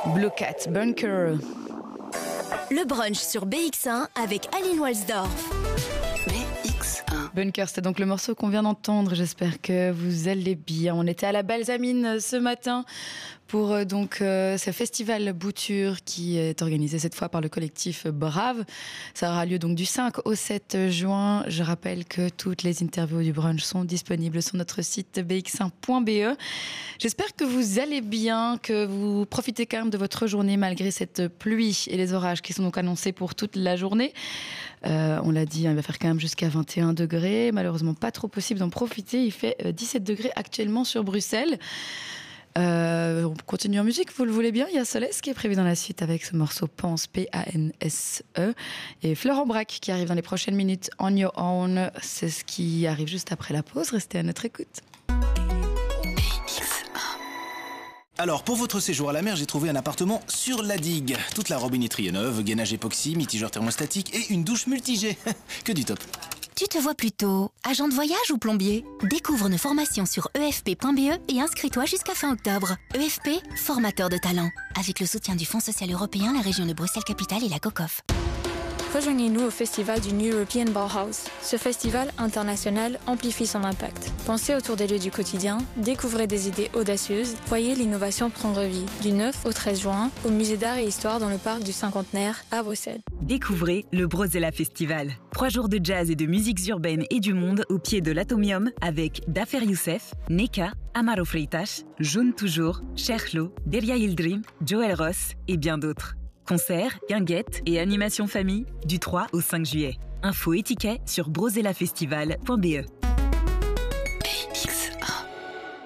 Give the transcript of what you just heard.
Blue Cat, Bunker. Le brunch sur BX1 avec Aline Walsdorf. BX1. Bunker, c'était donc le morceau qu'on vient d'entendre. J'espère que vous allez bien. On était à la Balsamine ce matin pour ce festival Bouture qui est organisé cette fois par le collectif Brave. Ça aura lieu donc du 5 au 7 juin. Je rappelle que toutes les interviews du brunch sont disponibles sur notre site bx1.be. J'espère que vous allez bien, que vous profitez quand même de votre journée malgré cette pluie et les orages qui sont donc annoncés pour toute la journée. On l'a dit, il va faire quand même jusqu'à 21 degrés. Malheureusement, pas trop possible d'en profiter. Il fait 17 degrés actuellement sur Bruxelles. On continue en musique, vous le voulez bien. Il y a Solès qui est prévu dans la suite avec ce morceau Pense, P-A-N-S-E. Et Florent Braque qui arrive dans les prochaines minutes, On Your Own. C'est ce qui arrive juste après la pause. Restez à notre écoute. Alors, pour votre séjour à la mer, j'ai trouvé un appartement sur la digue. Toute la robinetterie est neuve, gainage époxy, mitigeur thermostatique et une douche multigé. Que du top. Tu te vois plutôt agent de voyage ou plombier? Découvre nos formations sur efp.be et inscris-toi jusqu'à fin octobre. EFP, formateur de talent. Avec le soutien du Fonds social européen, la région de Bruxelles-Capitale et la COCOF. Rejoignez-nous au festival du New European Bauhaus. Ce festival international amplifie son impact. Pensez autour des lieux du quotidien, découvrez des idées audacieuses, voyez l'innovation prendre vie. Du 9 au 13 juin, au Musée d'Art et Histoire dans le parc du Cinquantenaire à Bruxelles. Découvrez le Brozella Festival. 3 jours de jazz et de musiques urbaines et du monde au pied de l'Atomium avec Dafer Youssef, Neka, Amaro Freitas, Jaune Toujours, Cherchlo, Delia Yildirim, Joël Ross et bien d'autres. Concerts, guinguettes et animations famille du 3 au 5 juillet. Infos et tickets sur brozellafestival.be.